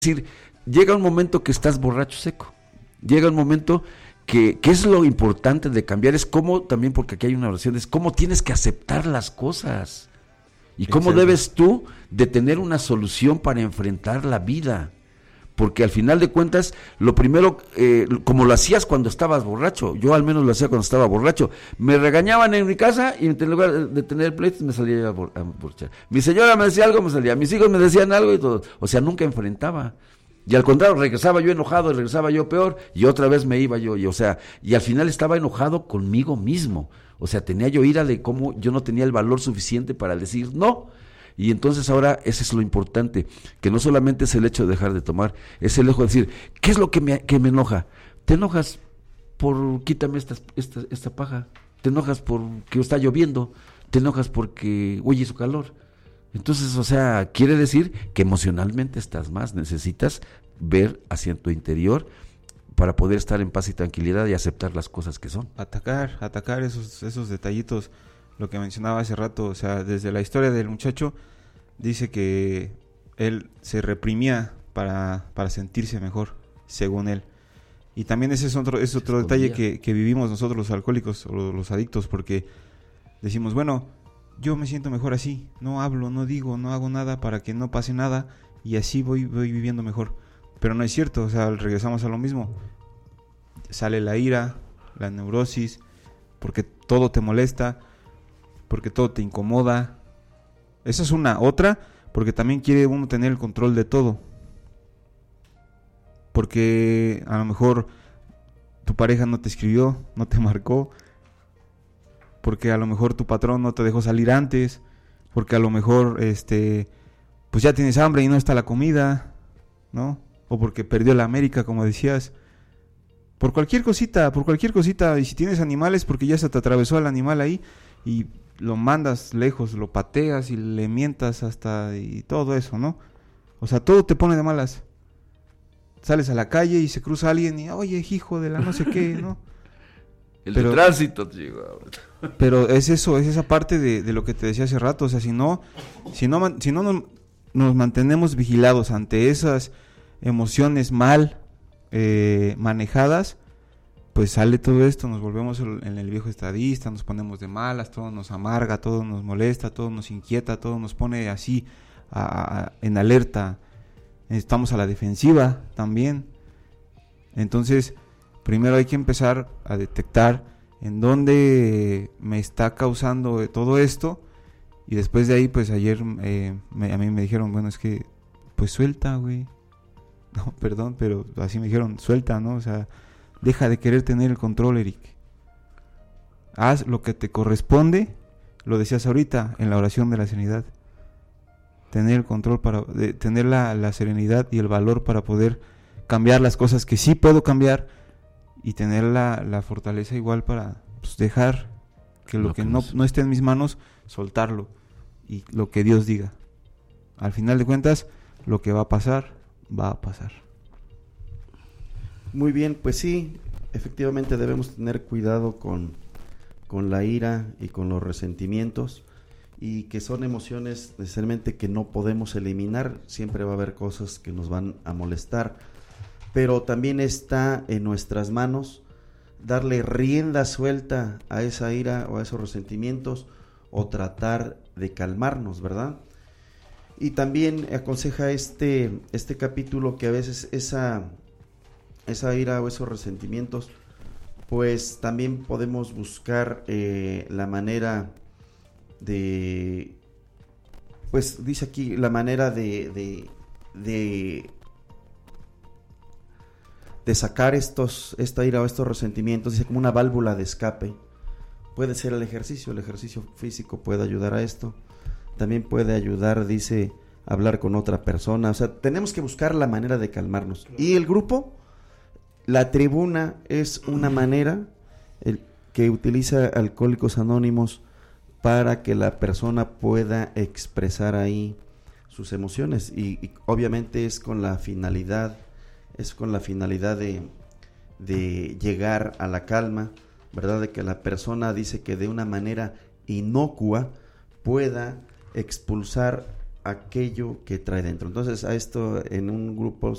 decir, llega un momento que estás borracho seco, llega un momento que es lo importante de cambiar, es cómo, también porque aquí hay una oración, es cómo tienes que aceptar las cosas y cómo debes tú de tener una solución para enfrentar la vida, porque al final de cuentas, lo primero, como lo hacías cuando estabas borracho, yo al menos lo hacía cuando estaba borracho, me regañaban en mi casa y en lugar de tener pleitos me salía a borrachar. Mi señora me decía algo, me salía, mis hijos me decían algo y todo, o sea, nunca enfrentaba. Y al contrario, regresaba yo enojado, regresaba yo peor, y otra vez me iba yo, o sea, y al final estaba enojado conmigo mismo, o sea, tenía yo ira de cómo yo no tenía el valor suficiente para decir no. Y entonces ahora ese es lo importante, que no solamente es el hecho de dejar de tomar, es el hecho de decir, ¿qué es lo que me enoja? Te enojas por quítame esta paja, te enojas porque está lloviendo, te enojas porque hoy hizo calor. Entonces, o sea, quiere decir que emocionalmente estás más, necesitas ver hacia tu interior para poder estar en paz y tranquilidad y aceptar las cosas que son. Atacar esos detallitos, lo que mencionaba hace rato, o sea, desde la historia del muchacho, dice que él se reprimía para sentirse mejor, según él. Y también ese es otro detalle que vivimos nosotros los alcohólicos o los adictos, porque decimos, bueno, yo me siento mejor así, no hablo, no digo, no hago nada para que no pase nada y así voy viviendo mejor. Pero no es cierto, o sea, regresamos a lo mismo. Sale la ira, la neurosis, porque todo te molesta, porque todo te incomoda. Esa es otra, porque también quiere uno tener el control de todo. Porque a lo mejor tu pareja no te escribió, no te marcó, porque a lo mejor tu patrón no te dejó salir antes, porque a lo mejor pues ya tienes hambre y no está la comida, ¿no? O porque perdió la América, como decías. Por cualquier cosita, y si tienes animales, porque ya se te atravesó el animal ahí y lo mandas lejos, lo pateas y le mientas hasta y todo eso, ¿no? O sea, todo te pone de malas. Sales a la calle y se cruza alguien y, oye, hijo de la no sé qué, ¿no? El tránsito, chico. Pero es eso, es esa parte de lo que te decía hace rato, o sea, si no nos mantenemos vigilados ante esas emociones mal manejadas, pues sale todo esto, nos volvemos en el viejo estadista, nos ponemos de malas, todo nos amarga, todo nos molesta, todo nos inquieta, todo nos pone así en alerta, estamos a la defensiva también. Entonces, primero hay que empezar a detectar en dónde me está causando todo esto, y después de ahí, pues ayer a mí me dijeron, bueno, es que, pues suelta, güey. No, perdón, pero así me dijeron, suelta, ¿no? O sea, deja de querer tener el control, Eric. Haz lo que te corresponde, lo decías ahorita, en la oración de la serenidad. Tener el control, tener la serenidad y el valor para poder cambiar las cosas que sí puedo cambiar, y tener la fortaleza igual para pues, dejar que lo que no esté en mis manos, soltarlo, y lo que Dios diga. Al final de cuentas, lo que va a pasar. Muy bien, pues sí, efectivamente debemos tener cuidado con la ira y con los resentimientos, y que son emociones necesariamente que no podemos eliminar. Siempre va a haber cosas que nos van a molestar, pero también está en nuestras manos darle rienda suelta a esa ira o a esos resentimientos, o tratar de calmarnos, ¿verdad? Y también aconseja este capítulo que a veces esa ira o esos resentimientos, pues también podemos buscar la manera de, pues dice aquí, la manera de sacar esta ira o estos resentimientos, dice, como una válvula de escape. Puede ser el ejercicio físico puede ayudar a esto. También puede ayudar, dice, a hablar con otra persona. O sea, tenemos que buscar la manera de calmarnos. Y el grupo, la tribuna, es una manera que utiliza Alcohólicos Anónimos para que la persona pueda expresar ahí sus emociones. Y obviamente es con la finalidad de llegar a la calma, ¿verdad? De que la persona, dice, que de una manera inocua pueda expulsar aquello que trae dentro. Entonces, a esto en un grupo